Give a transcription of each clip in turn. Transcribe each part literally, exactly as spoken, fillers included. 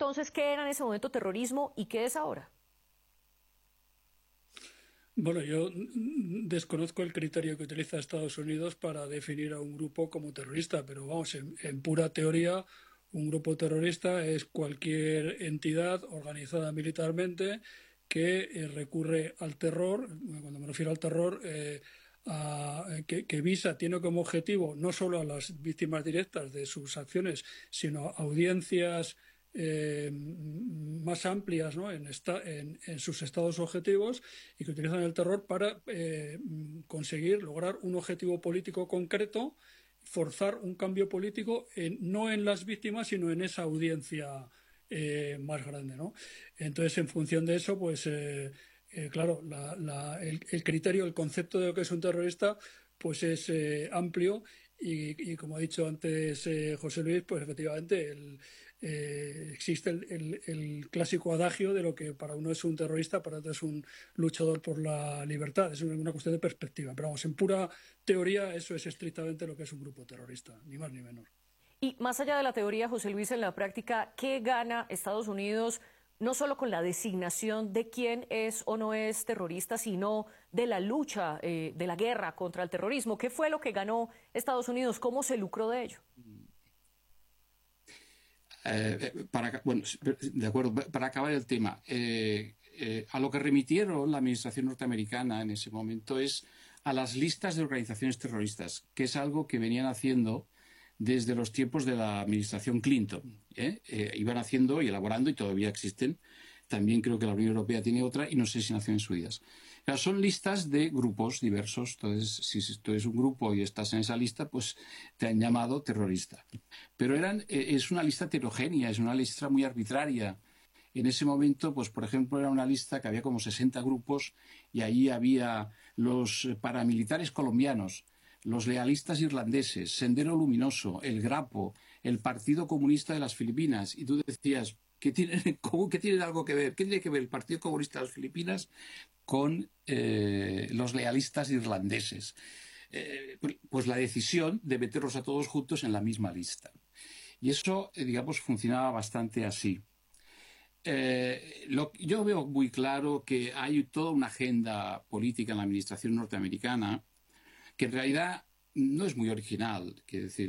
entonces qué era en ese momento terrorismo y qué es ahora? Bueno, yo desconozco el criterio que utiliza Estados Unidos para definir a un grupo como terrorista, pero vamos, en, en pura teoría, un grupo terrorista es cualquier entidad organizada militarmente que eh, recurre al terror. Cuando me refiero al terror, eh, a- que, que visa, tiene como objetivo no solo a las víctimas directas de sus acciones, sino a audiencias eh, más amplias, ¿no? en, esta- en- en sus estados objetivos, y que utilizan el terror para eh, conseguir lograr un objetivo político concreto, forzar un cambio político en- no en las víctimas, sino en esa audiencia eh, más grande, ¿no? Entonces, en función de eso, pues eh, eh, claro, la- la- el, el criterio, el concepto de lo que es un terrorista, pues es eh, amplio, y, y como ha dicho antes eh, José Luis, pues efectivamente el, eh, existe el, el- el clásico adagio de lo que para uno es un terrorista, para otro es un luchador por la libertad. Es una cuestión de perspectiva. Pero vamos, en pura teoría eso es estrictamente lo que es un grupo terrorista, ni más ni menos. Y más allá de la teoría, José Luis, en la práctica, ¿qué gana Estados Unidos no solo con la designación de quién es o no es terrorista, sino de la lucha, eh, de la guerra contra el terrorismo? ¿Qué fue lo que ganó Estados Unidos? ¿Cómo se lucró de ello? Eh, para, bueno, de acuerdo, para acabar el tema, eh, eh, a lo que remitieron la administración norteamericana en ese momento es a las listas de organizaciones terroristas, que es algo que venían haciendo desde los tiempos de la administración Clinton. ¿eh? Eh, iban haciendo y elaborando, y todavía existen. También creo que la Unión Europea tiene otra, y no sé si Naciones Unidas. Pero son listas de grupos diversos. Entonces, si tú eres un grupo y estás en esa lista, pues te han llamado terrorista. Pero eran, eh, es una lista heterogénea, es una lista muy arbitraria. En ese momento, pues por ejemplo, era una lista que había como sesenta grupos, y ahí había los paramilitares colombianos, los lealistas irlandeses, Sendero Luminoso, el Grapo, el Partido Comunista de las Filipinas. Y tú decías, ¿qué tienen en común? ¿Qué tienen algo que ver? ¿Qué tiene que ver el Partido Comunista de las Filipinas con eh, los lealistas irlandeses? Eh, pues la decisión de meterlos a todos juntos en la misma lista. Y eso, eh, digamos, funcionaba bastante así. Eh, lo, yo veo muy claro que hay toda una agenda política en la administración norteamericana que en realidad no es muy original. Quiero decir,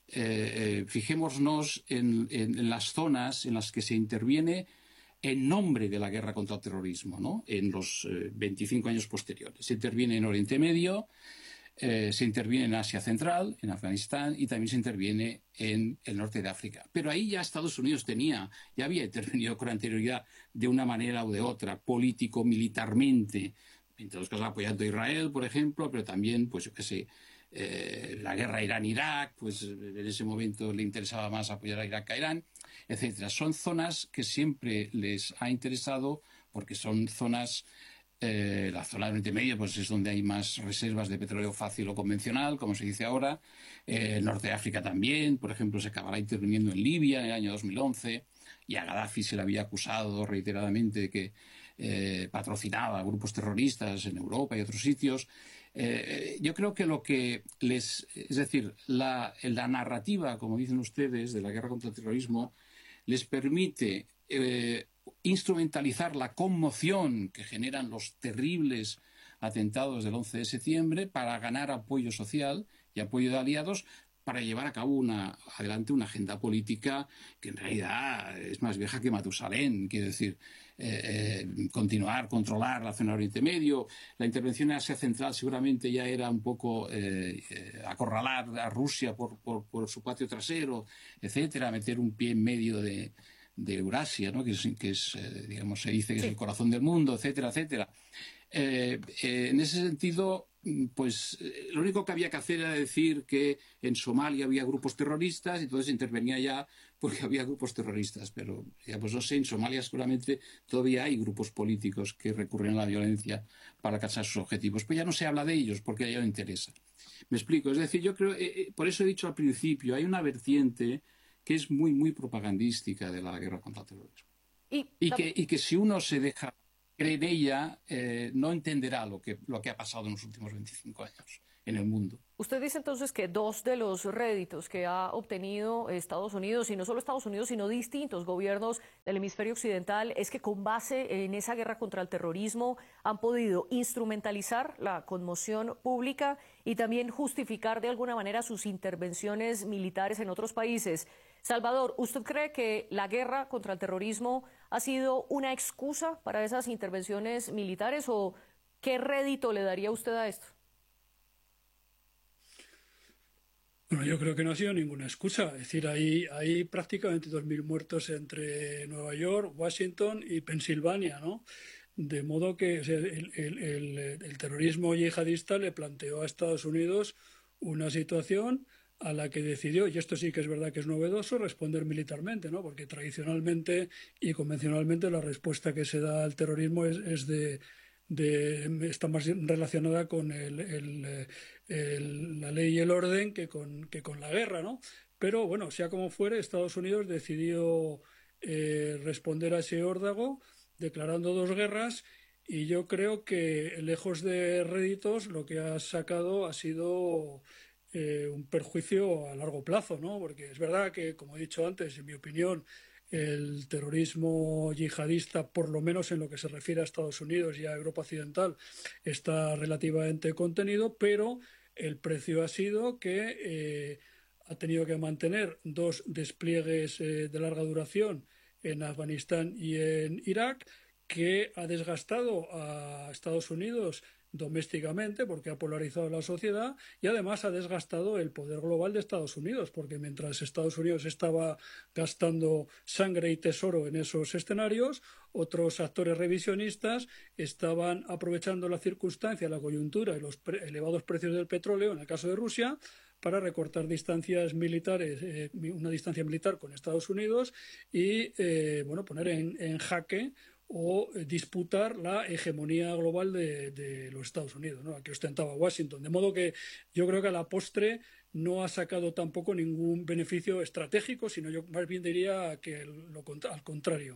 eh, eh, fijémonos en, en, en las zonas en las que se interviene en nombre de la guerra contra el terrorismo, ¿no? En los eh, veinticinco años posteriores. Se interviene en Oriente Medio, eh, se interviene en Asia Central, en Afganistán, y también se interviene en el norte de África. Pero ahí ya Estados Unidos tenía, ya había intervenido con anterioridad de una manera o de otra, político-militarmente, en todos los casos apoyando a Israel, por ejemplo, pero también, pues yo qué sé, eh, la guerra Irán-Irak, pues en ese momento le interesaba más apoyar a Irak que a Irán, etcétera. Son zonas que siempre les ha interesado porque son zonas, eh, la zona del Oriente Medio, pues es donde hay más reservas de petróleo fácil o convencional, como se dice ahora. Eh, el norte de África también, por ejemplo, se acabará interviniendo en Libia en el año dos mil once, y a Gaddafi se le había acusado reiteradamente de que eh, patrocinaba a grupos terroristas en Europa y otros sitios. Eh, yo creo que lo que les... Es decir, la, la narrativa, como dicen ustedes, de la guerra contra el terrorismo, les permite eh, instrumentalizar la conmoción que generan los terribles atentados del once de septiembre para ganar apoyo social y apoyo de aliados, para llevar a cabo una, adelante una agenda política que en realidad es más vieja que Matusalén. Quiero decir, eh, eh, continuar, controlar la zona de Oriente Medio. La intervención en Asia Central seguramente ya era un poco eh, eh, acorralar a Rusia por, por, por su patio trasero, etcétera, meter un pie en medio de, de Eurasia, ¿no? que es, que es eh, digamos, se dice que es Sí. el corazón del mundo, etcétera, etcétera. Eh, eh, en ese sentido, pues eh, lo único que había que hacer era decir que en Somalia había grupos terroristas, y entonces intervenía ya porque había grupos terroristas. Pero ya pues no sé, en Somalia seguramente todavía hay grupos políticos que recurren a la violencia para alcanzar sus objetivos, pero ya no se habla de ellos porque a ellos no interesa. Me explico, es decir, yo creo, eh, por eso he dicho al principio, hay una vertiente que es muy, muy propagandística de la guerra contra el terrorismo. Y, Y que, y que si uno se deja creer en ella, eh, no entenderá lo que, lo que ha pasado en los últimos veinticinco años. en el mundo. Usted dice entonces que dos de los réditos que ha obtenido Estados Unidos, y no solo Estados Unidos, sino distintos gobiernos del hemisferio occidental, es que con base en esa guerra contra el terrorismo han podido instrumentalizar la conmoción pública y también justificar de alguna manera sus intervenciones militares en otros países. Salvador, ¿usted cree que la guerra contra el terrorismo ha sido una excusa para esas intervenciones militares o qué rédito le daría usted a esto? Bueno, yo creo que no ha sido ninguna excusa. Es decir, hay, hay prácticamente dos mil muertos entre Nueva York, Washington y Pensilvania, ¿no? De modo que o sea, el, el, el, el terrorismo yihadista le planteó a Estados Unidos una situación a la que decidió, y esto sí que es verdad que es novedoso, responder militarmente, ¿no? Porque tradicionalmente y convencionalmente la respuesta que se da al terrorismo es, es de... De, está más relacionada con el, el, el, la ley y el orden que con, que con la guerra, ¿no? Pero bueno, sea como fuere, Estados Unidos decidió eh, responder a ese órdago declarando dos guerras y yo creo que lejos de réditos lo que ha sacado ha sido eh, un perjuicio a largo plazo, ¿no? Porque es verdad que, como he dicho antes, en mi opinión, el terrorismo yihadista, por lo menos en lo que se refiere a Estados Unidos y a Europa Occidental, está relativamente contenido, pero el precio ha sido que eh, ha tenido que mantener dos despliegues eh, de larga duración en Afganistán y en Irak, que ha desgastado a Estados Unidos domésticamente porque ha polarizado la sociedad y además ha desgastado el poder global de Estados Unidos porque mientras Estados Unidos estaba gastando sangre y tesoro en esos escenarios, otros actores revisionistas estaban aprovechando la circunstancia, la coyuntura y los pre- elevados precios del petróleo, en el caso de Rusia, para recortar distancias militares, eh, una distancia militar con Estados Unidos y eh, bueno, poner en, en jaque o disputar la hegemonía global de, de los Estados Unidos, ¿no? Que ostentaba Washington. De modo que yo creo que a la postre no ha sacado tampoco ningún beneficio estratégico, sino yo más bien diría que lo, al contrario.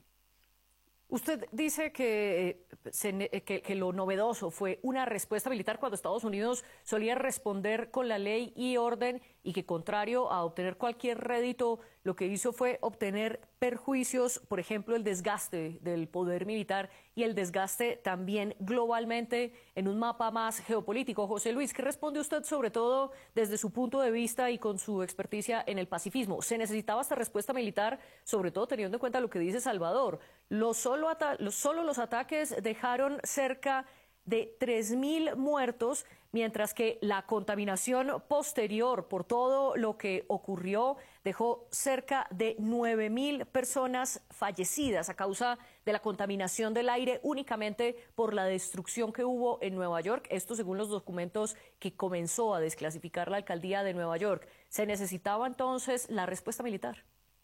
Usted dice que, se, que, que lo novedoso fue una respuesta militar cuando Estados Unidos solía responder con la ley y orden y que, contrario a obtener cualquier rédito, lo que hizo fue obtener perjuicios, por ejemplo, el desgaste del poder militar y el desgaste también globalmente en un mapa más geopolítico. José Luis, ¿qué responde usted sobre todo desde su punto de vista y con su experticia en el pacifismo? ¿Se necesitaba esta respuesta militar, sobre todo teniendo en cuenta lo que dice Salvador? Los solo, los, solo los ataques dejaron cerca de tres mil muertos, mientras que la contaminación posterior por todo lo que ocurrió dejó cerca de nueve mil personas fallecidas a causa de la contaminación del aire únicamente por la destrucción que hubo en Nueva York. Esto según los documentos que comenzó a desclasificar la alcaldía de Nueva York. ¿Se necesitaba entonces la respuesta militar?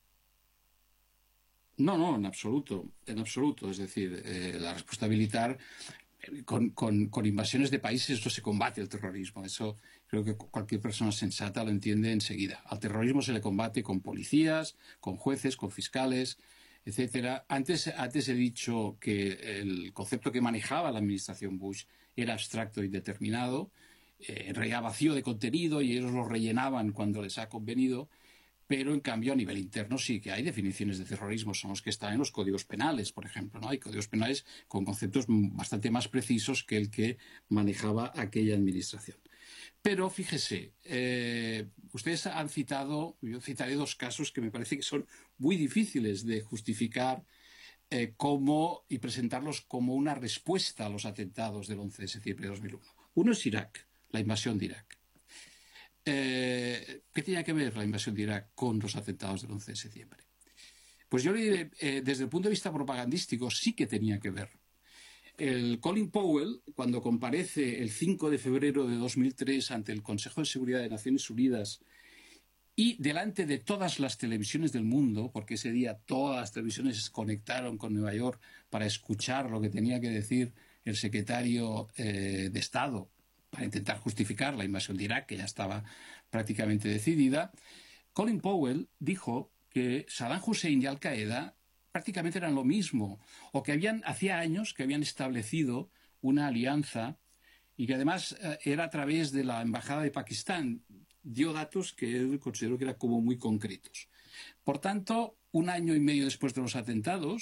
No, no, en absoluto, en absoluto. Es decir, eh, la respuesta militar... Con, con, con invasiones de países no se combate el terrorismo. Eso creo que cualquier persona sensata lo entiende enseguida. Al terrorismo se le combate con policías, con jueces, con fiscales, etcétera. Antes, antes he dicho que el concepto que manejaba la administración Bush era abstracto y determinado, eh, en realidad vacío de contenido y ellos lo rellenaban cuando les ha convenido. Pero, en cambio, a nivel interno sí que hay definiciones de terrorismo, son los que están en los códigos penales, por ejemplo, ¿no? Hay códigos penales con conceptos bastante más precisos que el que manejaba aquella administración. Pero, fíjese, eh, ustedes han citado, yo citaré dos casos que me parece que son muy difíciles de justificar eh, como, y presentarlos como una respuesta a los atentados del once de septiembre de dos mil uno. Uno es Irak, la invasión de Irak. Eh, ¿Qué tenía que ver la invasión de Irak con los atentados del once de septiembre? Pues yo le diré, eh, desde el punto de vista propagandístico, sí que tenía que ver. El Colin Powell, cuando comparece el cinco de febrero de dos mil tres ante el Consejo de Seguridad de Naciones Unidas y delante de todas las televisiones del mundo, porque ese día todas las televisiones se conectaron con Nueva York para escuchar lo que tenía que decir el secretario eh, de Estado, para intentar justificar la invasión de Irak, que ya estaba prácticamente decidida, Colin Powell dijo que Saddam Hussein y Al-Qaeda prácticamente eran lo mismo, o que habían, hacía años que habían establecido una alianza y que además eh, era a través de la Embajada de Pakistán. Dio datos que él consideró que eran como muy concretos. Por tanto, un año y medio después de los atentados,